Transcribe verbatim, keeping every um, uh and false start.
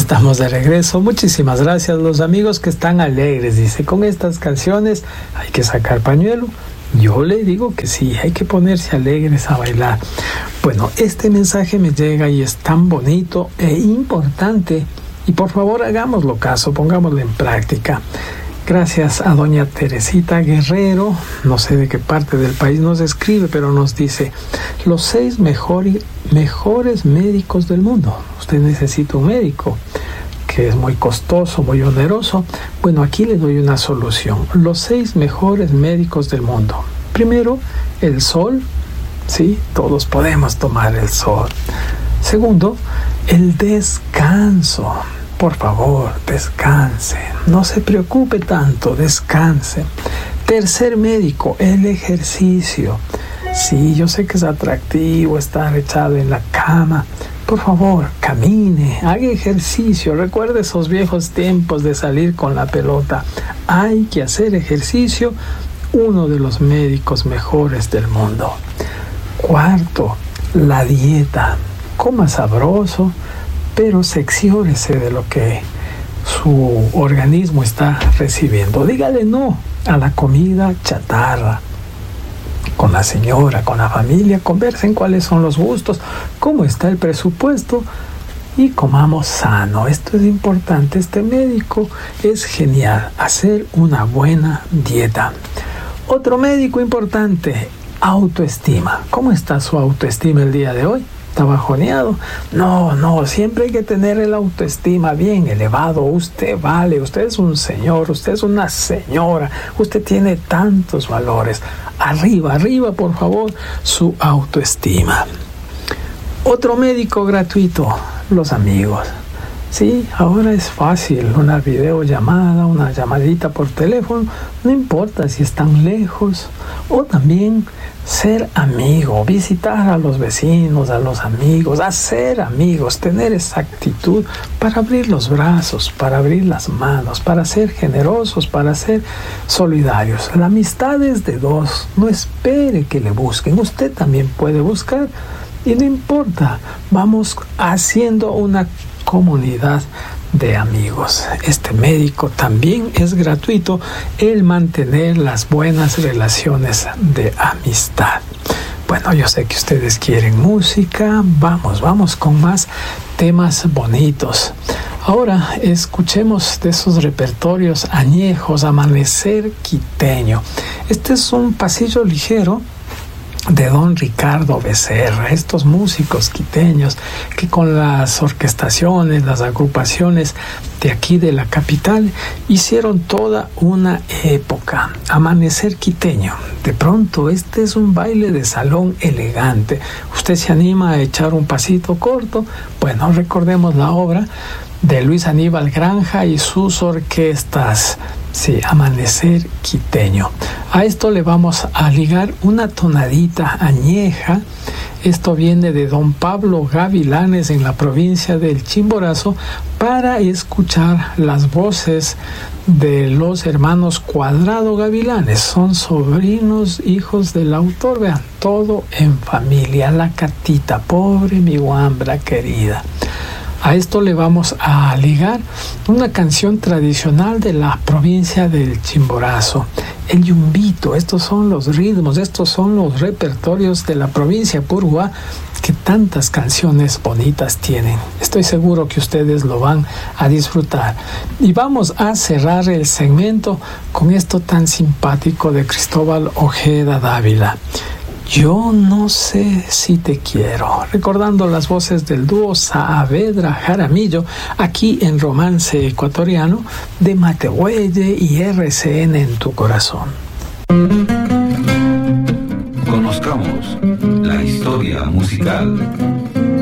estamos de regreso. Muchísimas gracias a los amigos que están alegres. Dice, con estas canciones hay que sacar pañuelo. Yo le digo que sí, hay que ponerse alegres a bailar. Bueno, este mensaje me llega y es tan bonito e importante. Y por favor, hagámoslo caso, pongámoslo en práctica. Gracias a doña Teresita Guerrero, no sé de qué parte del país nos escribe, pero nos dice, los seis mejores, mejores médicos del mundo. Usted necesita un médico, que es muy costoso, muy oneroso. Bueno, aquí le doy una solución. Los seis mejores médicos del mundo. Primero, el sol. Sí, todos podemos tomar el sol. Segundo, el descanso. Por favor, descanse. No se preocupe tanto, descanse. Tercer médico, el ejercicio. Sí, yo sé que es atractivo estar echado en la cama. Por favor, camine, haga ejercicio. Recuerde esos viejos tiempos de salir con la pelota. Hay que hacer ejercicio. Uno de los médicos mejores del mundo. Cuarto, la dieta. Coma sabroso, pero secciónese de lo que su organismo está recibiendo. Dígale no a la comida chatarra. Con la señora, con la familia, conversen cuáles son los gustos, cómo está el presupuesto y comamos sano. Esto es importante. Este médico es genial. Hacer una buena dieta. Otro médico importante, autoestima. ¿Cómo está su autoestima el día de hoy? ¿Está bajoneado? No, no, siempre hay que tener el autoestima bien elevado. Usted vale, usted es un señor, usted es una señora, usted tiene tantos valores. Arriba, arriba, por favor, su autoestima. Otro médico gratuito, los amigos. Sí, ahora es fácil, una videollamada, una llamadita por teléfono, no importa si están lejos, o también ser amigo, visitar a los vecinos, a los amigos, hacer amigos, tener esa actitud para abrir los brazos, para abrir las manos, para ser generosos, para ser solidarios. La amistad es de dos, no espere que le busquen, usted también puede buscar y no importa, vamos haciendo una comunidad de amigos. Este médico también es gratuito, el mantener las buenas relaciones de amistad. Bueno, yo sé que ustedes quieren música, vamos, vamos con más temas bonitos. Ahora escuchemos de esos repertorios añejos, Amanecer Quiteño. Este es un pasillo ligero de don Ricardo Becerra, estos músicos quiteños que con las orquestaciones, las agrupaciones de aquí de la capital hicieron toda una época. Amanecer Quiteño. De pronto este es un baile de salón elegante. Usted se anima a echar un pasito corto. Bueno, recordemos la obra de Luis Aníbal Granja y sus orquestas. Sí, Amanecer Quiteño. A esto le vamos a ligar una tonadita añeja. Esto viene de don Pablo Gavilanes en la provincia del Chimborazo para escuchar las voces de los hermanos Cuadrado Gavilanes. Son sobrinos, hijos del autor. Vean, todo en familia. La catita, pobre mi guambra querida. A esto le vamos a ligar una canción tradicional de la provincia del Chimborazo, el yumbito. Estos son los ritmos, estos son los repertorios de la provincia Purua que tantas canciones bonitas tienen. Estoy seguro que ustedes lo van a disfrutar. Y vamos a cerrar el segmento con esto tan simpático de Cristóbal Ojeda Dávila. Yo no sé si te quiero, recordando las voces del dúo Saavedra Jaramillo aquí en Romance Ecuatoriano de Matehuelle y R C N en tu corazón. Conozcamos la historia musical